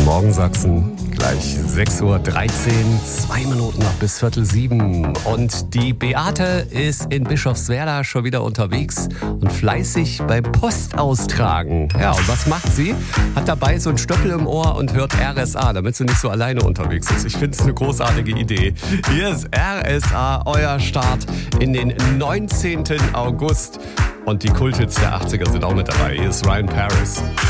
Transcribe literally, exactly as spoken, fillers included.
Morgen Sachsen, gleich sechs Uhr dreizehn, zwei Minuten noch bis Viertel sieben. Und die Beate ist in Bischofswerda schon wieder unterwegs und fleißig beim Postaustragen. Ja, und was macht sie? Hat dabei so einen Stöpsel im Ohr und hört R S A, damit sie nicht so alleine unterwegs ist. Ich finde es eine großartige Idee. Hier ist R S A, euer Start in den neunzehnten August. Und die Kulthits der achtziger sind auch mit dabei. Hier ist Ryan Paris.